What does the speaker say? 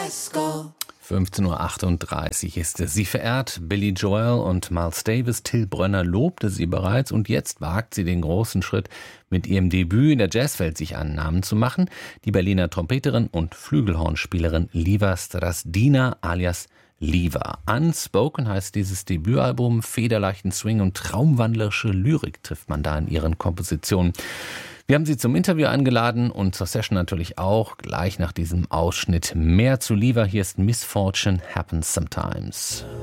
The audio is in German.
Disco. 15:38 Uhr ist es. Sie verehrt Billy Joel und Miles Davis. Till Brönner lobte sie bereits und jetzt wagt sie den großen Schritt, mit ihrem Debüt in der Jazzwelt sich einen Namen zu machen. Die Berliner Trompeterin und Flügelhornspielerin Liva Strazdina alias Liva. Unspoken heißt dieses Debütalbum. Federleichten Swing und traumwandlerische Lyrik trifft man da in ihren Kompositionen. Wir haben sie zum Interview eingeladen und zur Session natürlich auch. Gleich nach diesem Ausschnitt mehr zu Liva. Hier ist Misfortune Happens Sometimes.